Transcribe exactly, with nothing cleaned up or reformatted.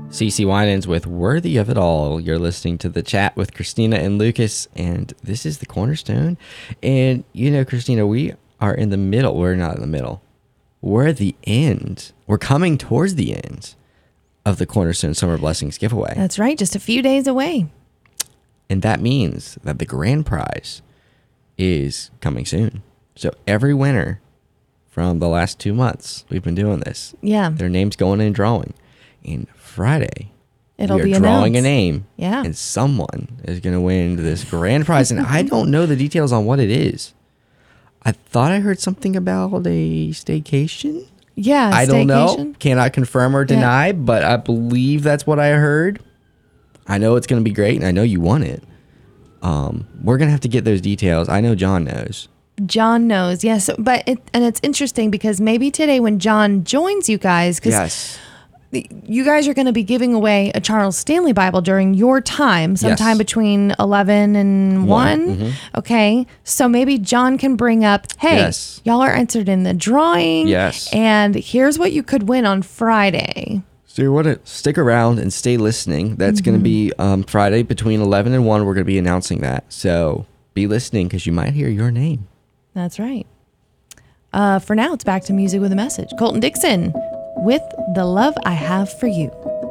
CeCe Winans with Worthy of It All. You're listening to The Chat with Christina and Lucas, and this is the Cornerstone. And, you know, Christina, we are in the middle. We're not in the middle. We're at the end. We're coming towards the end of the Cornerstone Summer Blessings giveaway. That's right. Just a few days away. And that means that the grand prize is coming soon. So every winner from the last two months we've been doing this, Yeah. their name's going in drawing. And Friday, It'll we are be drawing announced. a name. Yeah. And someone is going to win this grand prize. And I don't know the details on what it is. I thought I heard something about a staycation. Yeah. I don't know. staycation. Cannot confirm or deny, yeah. but I believe that's what I heard. I know it's going to be great, and I know you want it. Um, we're going to have to get those details. I know John knows. John knows, yes. But it, and it's interesting because maybe today when John joins you guys, because Yes. you guys are going to be giving away a Charles Stanley Bible during your time, sometime Yes. between eleven and One. one. Mhm. Okay. So maybe John can bring up, hey, Yes. y'all are entered in the drawing. Yes. And here's what you could win on Friday. So you want to stick around and stay listening. That's Mm-hmm. going to be um, Friday between eleven and one. We're going to be announcing that. So be listening because you might hear your name. That's right. Uh, for now, it's back to music with a message. Colton Dixon with The Love I Have for You.